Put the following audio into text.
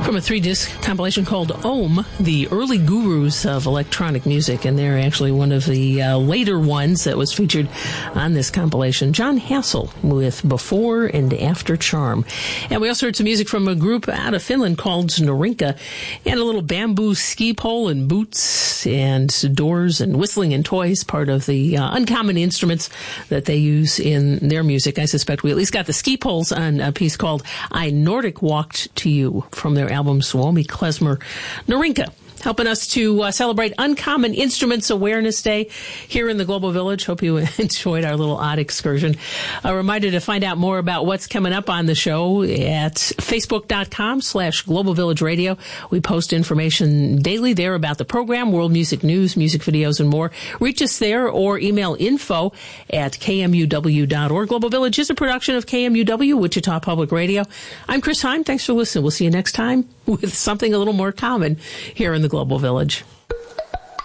From a 3-disc compilation called Ohm, the early gurus of electronic music, and they're actually one of the later ones that was featured on this compilation. Jon Hassell with Before and After Charm. And we also heard some music from a group out of Finland called Norinka, and a little bamboo ski pole and boots and doors and whistling and toys, part of the uncommon instruments that they use in their music. I suspect we at least got the ski poles on a piece called I Nordic Walked to You from their album Suomi Klezmer Norinka. Helping us to celebrate Uncommon Instruments Awareness Day here in the Global Village. Hope you enjoyed our little odd excursion. A reminder to find out more about what's coming up on the show at facebook.com/Global Village Radio. We post information daily there about the program, world music news, music videos, and more. Reach us there or email info@kmuw.org. Global Village is a production of KMUW, Wichita Public Radio. I'm Chris Heim. Thanks for listening. We'll see you next time with something a little more common here in the Global Village.